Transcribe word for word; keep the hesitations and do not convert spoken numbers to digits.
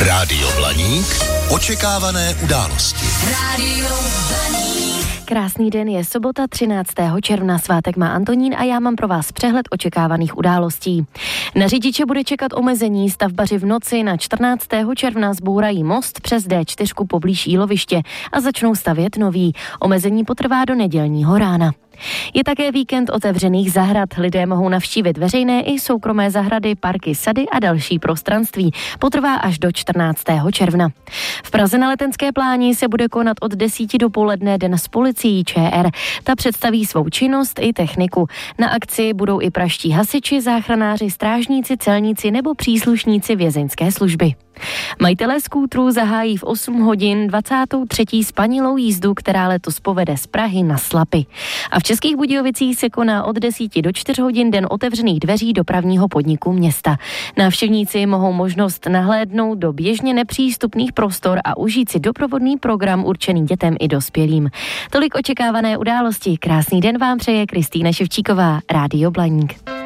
Rádio Blaník. Očekávané události. Rádio Blaník. Krásný den, je sobota třináctého června, svátek má Antonín a já mám pro vás přehled očekávaných událostí. Na řidiče bude čekat omezení, stavbaři v noci na čtrnáctého června zbourají most přes dé čtyři poblíž Jíloviště a začnou stavět nový. Omezení potrvá do nedělního rána. Je také víkend otevřených zahrad. Lidé mohou navštívit veřejné i soukromé zahrady, parky, sady a další prostranství. Potrvá až do čtrnáctého června. V Praze na Letenské pláni se bude konat od desíti do poledne den s policií ČR. Ta představí svou činnost i techniku. Na akci budou i pražští hasiči, záchranáři, strážníci, celníci nebo příslušníci vězeňské služby. Majitelé skútrů zahájí v osm hodin dvacátou třetí spanilou jízdu, která letos povede z Prahy na Slapy. A v Českých Budějovicích se koná od desíti do čtyř hodin den otevřených dveří dopravního podniku města. Návštěvníci mohou možnost nahlédnout do běžně nepřístupných prostor a užít si doprovodný program určený dětem i dospělým. Tolik očekávané události. Krásný den vám přeje Kristýna Ševčíková, Rádio Blaník.